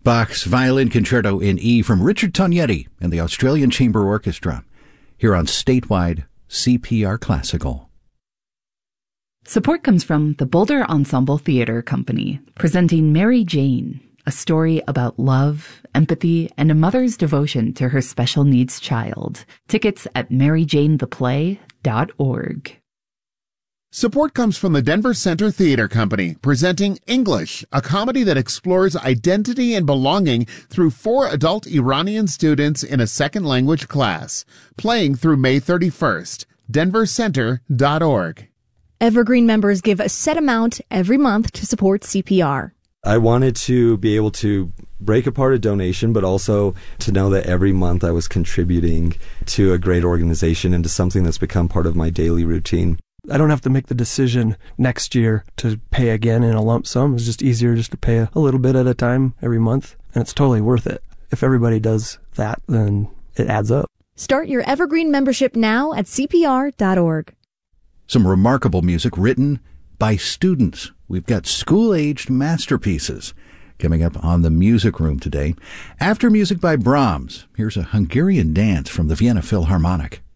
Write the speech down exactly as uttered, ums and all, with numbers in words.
Bach's Violin Concerto in E from Richard Tognetti and the Australian Chamber Orchestra, here on statewide C P R Classical. Support comes from the Boulder Ensemble Theater Company, presenting Mary Jane, a story about love, empathy, and a mother's devotion to her special needs child. Tickets at mary jane the play dot org. Support comes from the Denver Center Theater Company, presenting English, a comedy that explores identity and belonging through four adult Iranian students in a second language class. Playing through May thirty-first. denver center dot org. Evergreen members give a set amount every month to support C P R. I wanted to be able to break apart a donation, but also to know that every month I was contributing to a great organization and to something that's become part of my daily routine. I don't have to make the decision next year to pay again in a lump sum. It's just easier just to pay a little bit at a time every month, and it's totally worth it. If everybody does that, then it adds up. Start your Evergreen membership now at c p r dot org. Some remarkable music written by students. We've got school-aged masterpieces coming up on the Music Room today. After music by Brahms, here's a Hungarian dance from the Vienna Philharmonic.